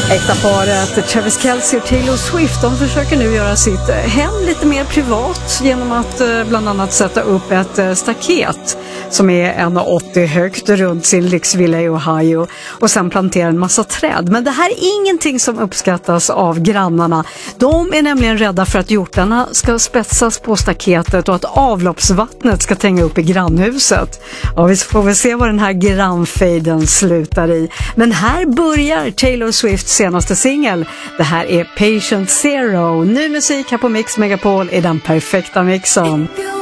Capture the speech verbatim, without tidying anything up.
Äkta paret Travis Kelce och Taylor Swift, de försöker nu göra sitt hem lite mer privat genom att bland annat sätta upp ett staket som är en komma åttio högt runt sin lyxvilla i Ohio och sen plantera en massa träd. Men det här är ingenting som uppskattas av grannarna. De är nämligen rädda för att hjortarna ska spetsas på staketet och att avloppsvattnet ska tränga upp i grannhuset. Ja, vi får väl se vad den här grannfejden slutar i. Men här börjar Taylor Swifts senaste singel. Det här är Patient Zero. Ny musik här på Mix Megapol i den perfekta mixen.